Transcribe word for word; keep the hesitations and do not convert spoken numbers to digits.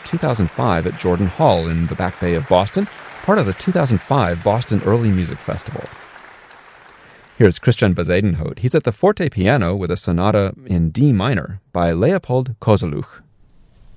two thousand five at Jordan Hall in the Back Bay of Boston, part of the two thousand five Boston Early Music Festival. Here's Christian Bezuidenhout. He's at the forte piano with a sonata in D minor by Leopold Kozeluch.